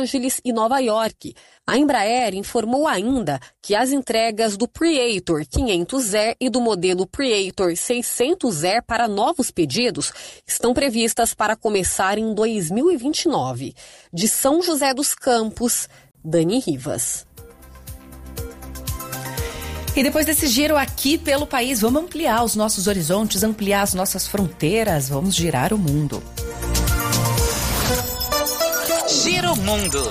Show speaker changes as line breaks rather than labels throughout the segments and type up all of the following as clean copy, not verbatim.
Angeles e Nova York. A Embraer informou ainda que as entregas do Praetor 500R e do modelo Praetor 600R para novos pedidos estão previstas para começar em 2029. De São José dos Campos, Dani Rivas.
E depois desse giro aqui pelo país, vamos ampliar os nossos horizontes, ampliar as nossas fronteiras, vamos girar o mundo.
Giro Mundo.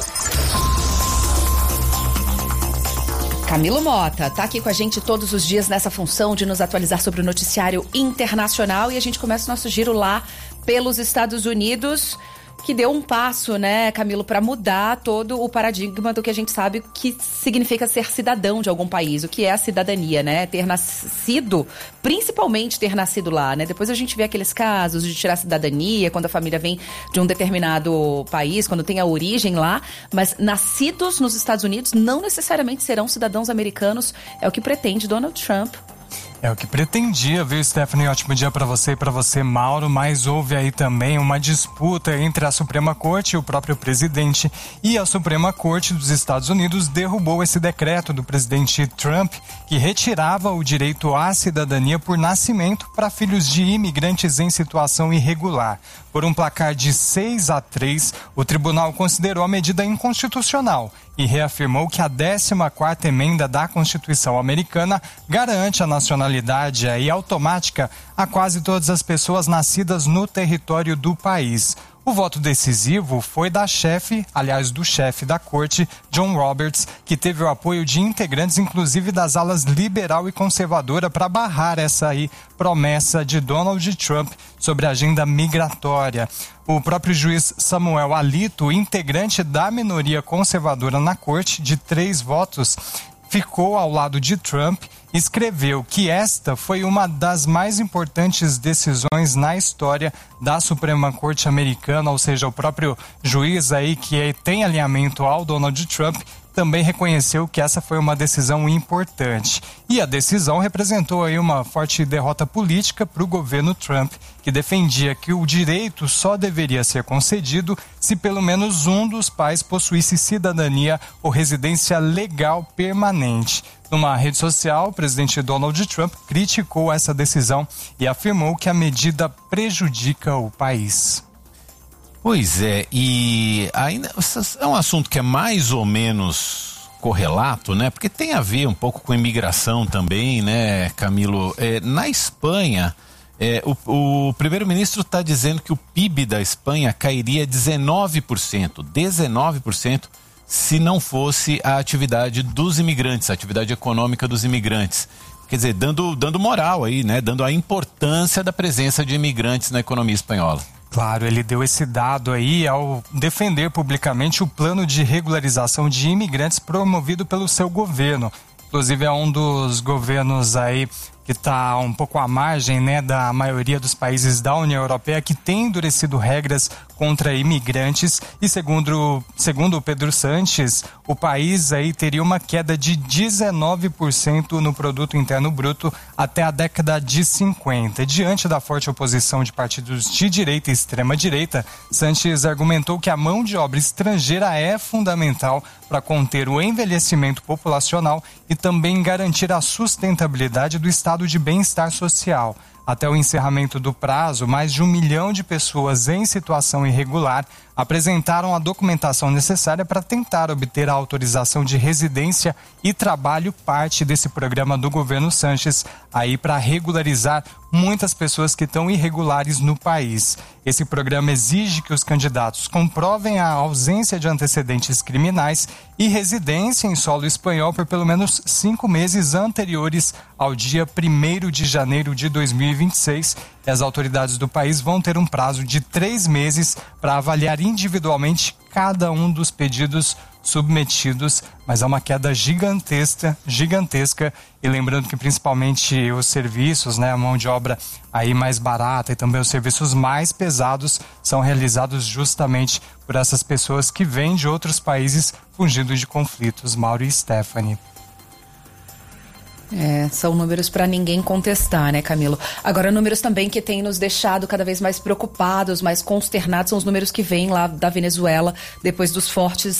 Camilo Mota tá aqui com a gente todos os dias nessa função de nos atualizar sobre o noticiário internacional, e a gente começa o nosso giro lá pelos Estados Unidos, que deu um passo, né, Camilo, para mudar todo o paradigma do que a gente sabe que significa ser cidadão de algum país, o que é a cidadania, né, ter nascido, principalmente ter nascido lá, né, depois a gente vê aqueles casos de tirar a cidadania, quando a família vem de um determinado país, quando tem a origem lá, mas nascidos nos Estados Unidos não necessariamente serão cidadãos americanos, é o que pretende Donald Trump.
É o que pretendia, viu, Stephanie? Ótimo dia para você e para você, Mauro. Mas houve aí também uma disputa entre a Suprema Corte e o próprio presidente. E a Suprema Corte dos Estados Unidos derrubou esse decreto do presidente Trump que retirava o direito à cidadania por nascimento para filhos de imigrantes em situação irregular. Por um placar de 6-3, o tribunal considerou a medida inconstitucional e reafirmou que a 14ª emenda da Constituição americana garante a nacionalidade automática a quase todas as pessoas nascidas no território do país. O voto decisivo foi do chefe da corte, John Roberts, que teve o apoio de integrantes, inclusive das alas liberal e conservadora, para barrar essa promessa de Donald Trump sobre a agenda migratória. O próprio juiz Samuel Alito, integrante da minoria conservadora na corte, de 3 votos, ficou ao lado de Trump, escreveu que esta foi uma das mais importantes decisões na história da Suprema Corte americana, ou seja, o próprio juiz que tem alinhamento ao Donald Trump também reconheceu que essa foi uma decisão importante. E a decisão representou uma forte derrota política para o governo Trump, que defendia que o direito só deveria ser concedido se pelo menos um dos pais possuísse cidadania ou residência legal permanente. Numa rede social, o presidente Donald Trump criticou essa decisão e afirmou que a medida prejudica o país.
Pois é, e ainda é um assunto que é mais ou menos correlato, né? Porque tem a ver um pouco com imigração também, né, Camilo? Na Espanha, o primeiro-ministro está dizendo que o PIB da Espanha cairia 19%, se não fosse a atividade dos imigrantes, a atividade econômica dos imigrantes. Quer dizer, dando moral aí, né? Dando a importância da presença de imigrantes na economia espanhola.
Claro, ele deu esse dado ao defender publicamente o plano de regularização de imigrantes promovido pelo seu governo. Inclusive é um dos governos que está um pouco à margem, né, da maioria dos países da União Europeia, que tem endurecido regras contra imigrantes, e segundo o Pedro Sánchez, o país teria uma queda de 19% no produto interno bruto até a década de 50. Diante da forte oposição de partidos de direita e extrema-direita, Sánchez argumentou que a mão de obra estrangeira é fundamental para conter o envelhecimento populacional e também garantir a sustentabilidade do estado de bem-estar social. Até o encerramento do prazo, mais de 1 milhão de pessoas em situação irregular apresentaram a documentação necessária para tentar obter a autorização de residência e trabalho, parte desse programa do governo Sánchez, para regularizar muitas pessoas que estão irregulares no país. Esse programa exige que os candidatos comprovem a ausência de antecedentes criminais e residência em solo espanhol por pelo menos 5 meses anteriores ao dia 1º de janeiro de 2026. E as autoridades do país vão ter um prazo de 3 meses para avaliar individualmente cada um dos pedidos submetidos, mas é uma queda gigantesca, e lembrando que principalmente os serviços, né, a mão de obra mais barata e também os serviços mais pesados são realizados justamente por essas pessoas que vêm de outros países fugindo de conflitos. Mauro e Stephanie.
São números para ninguém contestar, né, Camilo? Agora, números também que têm nos deixado cada vez mais preocupados, mais consternados, são os números que vêm lá da Venezuela depois dos fortes